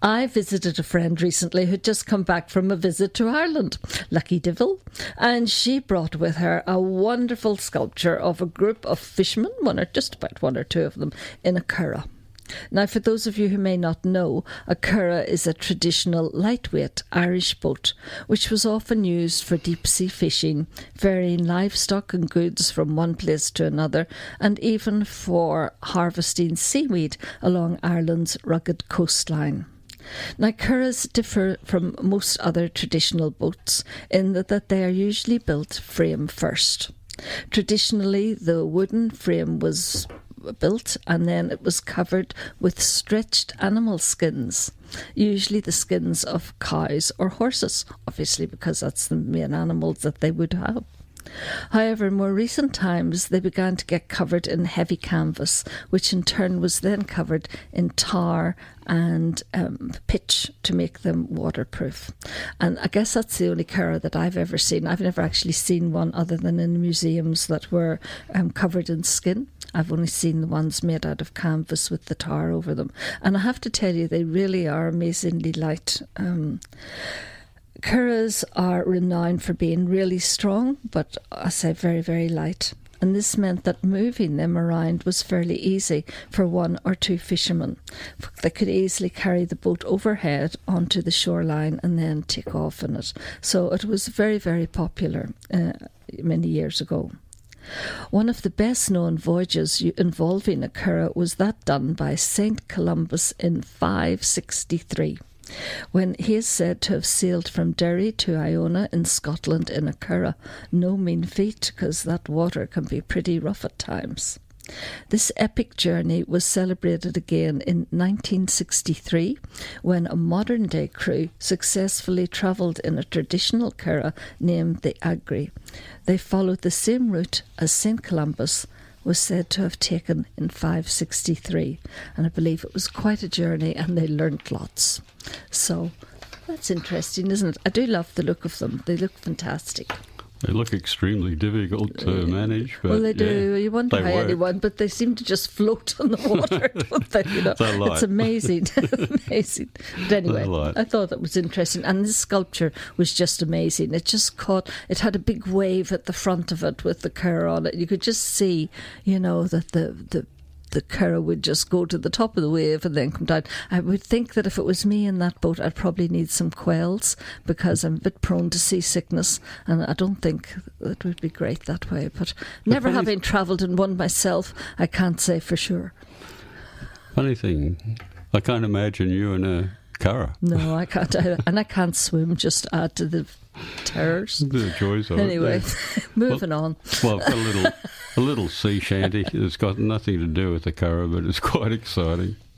I visited a friend recently who'd just come back from a visit to Ireland, Lucky Divil, and she brought with her a wonderful sculpture of a group of fishermen, just about one or two of them, in a curragh. Now, for those of you who may not know, a curragh is a traditional lightweight Irish boat which was often used for deep-sea fishing, ferrying livestock and goods from one place to another, and even for harvesting seaweed along Ireland's rugged coastline. Now, curraghs differ from most other traditional boats in that they are usually built frame first. Traditionally, the wooden frame was built and then it was covered with stretched animal skins, usually the skins of cows or horses, obviously because that's the main animals that they would have. However, in more recent times, they began to get covered in heavy canvas, which in turn was then covered in tar and pitch to make them waterproof. And I guess that's the only curragh that I've ever seen. I've never actually seen one other than in museums that were covered in skin. I've only seen the ones made out of canvas with the tar over them. And I have to tell you, they really are amazingly light. Curraghs are renowned for being really strong, but I say very, very light. And this meant that moving them around was fairly easy for one or two fishermen. They could easily carry the boat overhead onto the shoreline and then take off in it. So it was very, very popular many years ago. One of the best known voyages involving a curragh was that done by St. Columbus in 563, when he is said to have sailed from Derry to Iona in Scotland in a curragh. No mean feat, because that water can be pretty rough at times. This epic journey was celebrated again in 1963 when a modern-day crew successfully travelled in a traditional curragh named the Agri. They followed the same route as St. Columbus was said to have taken in 563, and I believe it was quite a journey and they learnt lots. So that's interesting, isn't it? I do love the look of them. They look fantastic. They look extremely difficult to manage. But well, they do. You wonder how work. anyone, but they seem to just float on the water, don't they? You know, it's amazing. Amazing. But anyway, I thought that was interesting. And this sculpture was just amazing. It just it had a big wave at the front of it with the curragh on it. You could just see, you know, that the curragh would just go to the top of the wave and then come down. I would think that if it was me in that boat, I'd probably need some quails because I'm a bit prone to seasickness, and I don't think it would be great that way. But never having travelled in one myself, I can't say for sure. Funny thing, I can't imagine you in a curragh. No, I can't. And I can't swim, just add to the terrors. The joys of anyway, it. Anyway, moving on. Well, I've got a little sea shanty. It's got nothing to do with the curragh, but it's quite exciting.